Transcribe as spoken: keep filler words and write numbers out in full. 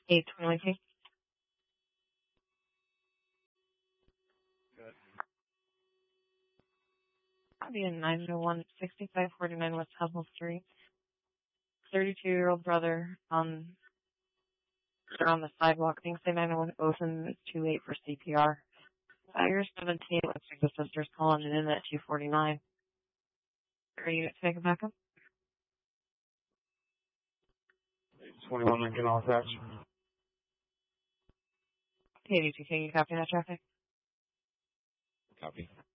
eight twenty-one K. Good. I'll be in nine oh one sixty-five forty-nine West Hubble Street. thirty-two-year-old brother on, on the sidewalk. Thinks they nine oh one Ocean. It's too late for C P R. Fire seventeen looks like the sister's calling it in at two forty-nine. Are you to make a backup? twenty-one Lincoln all attached. K D two K, you copy that traffic? Copy.